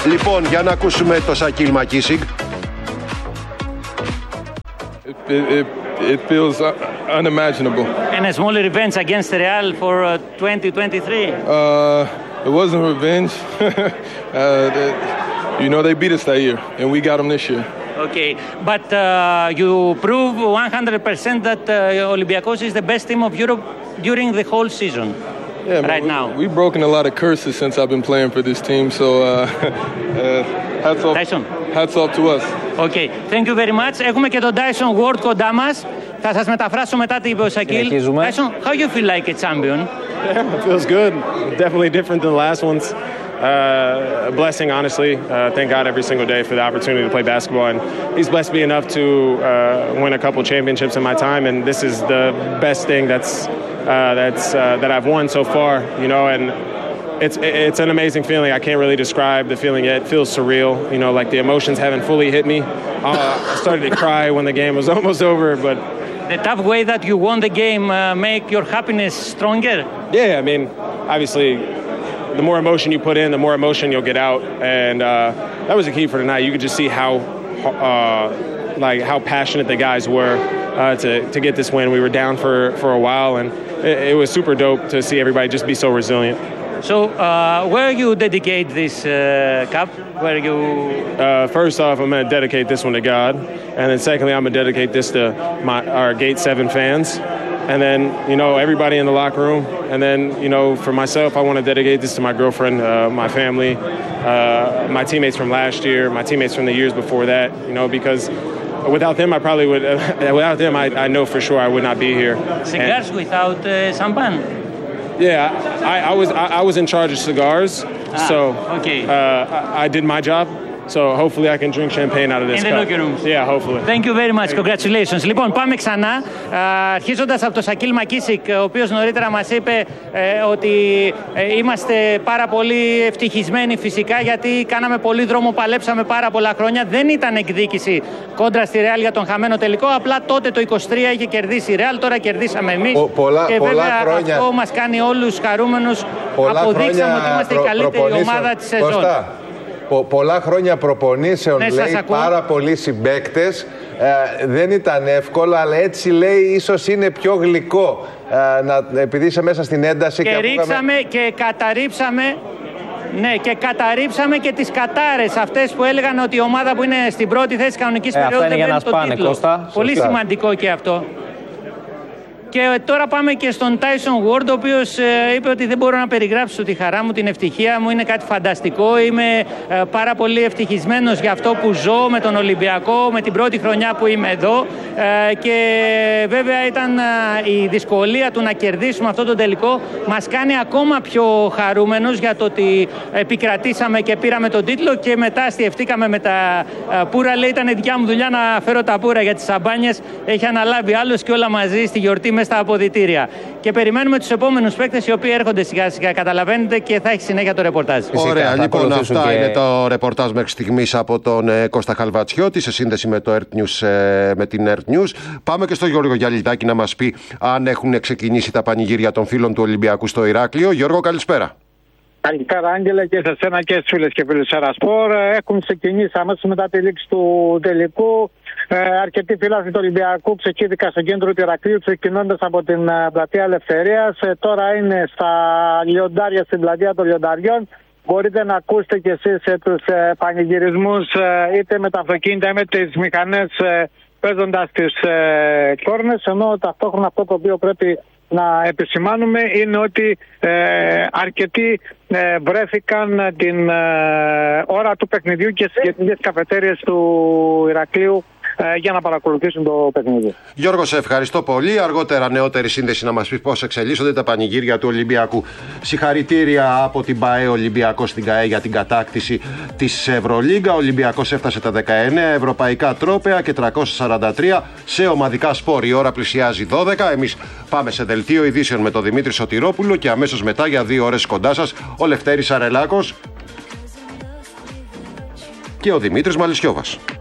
Λοιπόν, για να ακούσουμε το Σακίλ Μακίσικ. It feels unimaginable. And a small revenge against Real for 2023? It wasn't revenge. They beat us that year, and we got them this year. Okay, but you prove 100% that Olympiacos is the best team of Europe during the whole season. Yeah, right now. We've broken a lot of curses since I've been playing for this team, so hats off to us. Okay, thank you very much. Έχουμε και τον Dyson Ward κοντά μας. Θα σας μεταφράσω μετά τι είπε ο Σακίλ. Dyson, how you feel like a champion? Yeah, it feels good. Definitely different than the last ones. A blessing, honestly. Thank God every single day for the opportunity to play basketball, and He's blessed me enough to win a couple championships in my time, and this is the best thing that I've won so far. And it's an amazing feeling. I can't really describe the feeling yet. It feels surreal. Like the emotions haven't fully hit me. I started to cry when the game was almost over, but. The tough way that you won the game make your happiness stronger? Yeah, I mean, obviously, the more emotion you put in, the more emotion you'll get out, and that was the key for tonight. You could just see how passionate the guys were to get this win. We were down for a while, and it was super dope to see everybody just be so resilient. So, where you dedicate this cup? Where you? First off, I'm going to dedicate this one to God, and then secondly, I'm going to dedicate this to our Gate 7 fans, and then everybody in the locker room, and then for myself, I want to dedicate this to my girlfriend, my family, my teammates from last year, my teammates from the years before that. Because without them, I probably would. Without them, I know for sure I would not be here. Cigars without champagne. Yeah, I was in charge of cigars, so okay. I did my job. So hopefully I can drink champagne out of this cup. In the locker rooms. Yeah, hopefully. Thank you very much. Congratulations. Λοιπόν, πάμε ξανά. Αρχίζοντας από τον Σακίλ Μακίσικ, ο οποίος νωρίτερα μας είπε ότι είμαστε πάρα πολύ ευτυχισμένοι φυσικά, γιατί κάναμε πολύ δρόμο, παλέψαμε πάρα πολλά χρόνια. Δεν ήταν εκδίκηση κόντρα στη Real για τον χαμένο τελικό. Απλά τότε το 23 είχε κερδίσει η Real, τώρα κερδίσαμε εμείς. Και βέβαια χρόνια... αυτό μας κάνει όλους χαρούμενους. Αποδείξαμε ότι είμαστε η καλύτερη ομάδα της σεζόν. Πολλά χρόνια προπονήσεων, λέει, πάρα πολλοί συμπαίκτες. Δεν ήταν εύκολο, αλλά έτσι λέει ίσως είναι πιο γλυκό. Επειδή είσαι μέσα στην ένταση και ρίξαμε και καταρρίψαμε. Ναι, και καταρρίψαμε και τις κατάρες αυτές που έλεγαν ότι η ομάδα που είναι στην πρώτη θέση κανονικής περίοδου δεν παίρνει τον τίτλο. Πολύ σημαντικό και αυτό. Και τώρα πάμε και στον Tyson Ward, ο οποίος είπε ότι δεν μπορώ να περιγράψω τη χαρά μου, την ευτυχία μου. Είναι κάτι φανταστικό. Είμαι πάρα πολύ ευτυχισμένος για αυτό που ζω με τον Ολυμπιακό, με την πρώτη χρονιά που είμαι εδώ. Και βέβαια ήταν η δυσκολία του να κερδίσουμε αυτό το τελικό. Μας κάνει ακόμα πιο χαρούμενος για το ότι επικρατήσαμε και πήραμε τον τίτλο. Και μετά στιευτήκαμε με τα πουρα. Λέει, ήταν δικιά μου δουλειά να φέρω τα πουρα για τις σαμπάνιες. Έχει αναλάβει άλλος και όλα μαζί στη γιορτή μες στα αποδυτήρια. Και περιμένουμε τους επόμενους παίκτες οι οποίοι έρχονται σιγά σιγά, καταλαβαίνετε, και θα έχει συνέχεια το ρεπορτάζ. Ωραία, λοιπόν, αυτά είναι το ρεπορτάζ μέχρι στιγμής από τον Κώστα Χαλβατσιώτη σε σύνδεση με, με την Earth News. Πάμε και στον Γιώργο Γιαλιδάκη να μας πει αν έχουν ξεκινήσει τα πανηγύρια των φίλων του Ολυμπιακού στο Ηράκλειο. Γιώργο, καλησπέρα. Καλησπέρα, Άγγελε, και σε εσένα και στους φίλες και φίλους Σερασπορ. Έχουν ξεκινήσει αμέσως μετά τη λήξη του τελικού. Αρκετοί φίλαθλοι του Ολυμπιακού ξεκίνησαν στο κέντρο του Ηρακλείου, ξεκινώντας από την πλατεία Ελευθερίας. Τώρα είναι στα λιοντάρια, στην πλατεία των Λιονταριών. Μπορείτε να ακούσετε κι εσείς τους πανηγυρισμούς είτε με τα αυτοκίνητα είτε με τις μηχανές παίζοντας τις κόρνες. Ενώ ταυτόχρονα αυτό το οποίο πρέπει να επισημάνουμε είναι ότι αρκετοί βρέθηκαν την ώρα του παιχνιδιού και στις γειτονικές καφετέριες του Ηρακλείου για να παρακολουθήσουν το παιχνίδι. Γιώργο, σε ευχαριστώ πολύ. Αργότερα νεότερη σύνδεση να μας πει πώς εξελίσσονται τα πανηγύρια του Ολυμπιακού. Συγχαρητήρια από την ΠΑΕ Ολυμπιακό στην ΚΑΕ για την κατάκτηση της Ευρωλίγκα. Ο Ολυμπιακός έφτασε τα 19 ευρωπαϊκά τρόπαια και 343 σε ομαδικά σπορ. Η ώρα πλησιάζει 12. Εμείς πάμε σε δελτίο ειδήσεων με τον Δημήτρη Σωτηρόπουλο και αμέσως μετά για 2 ώρες κοντά σας ο Λευτέρης Αρελάκος και ο Δημήτρης Μαλισιώβας.